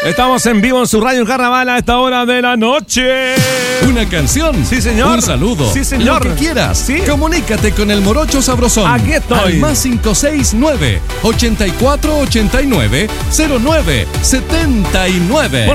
Estamos en vivo en su radio Carnaval a esta hora de la noche. ¿Una canción? Sí, señor. ¿Un saludo? Sí, señor. Lo que quieras. ¿Sí? Comunícate con el Morocho Sabrosón. Aquí estoy. Al más 569 8489 0979.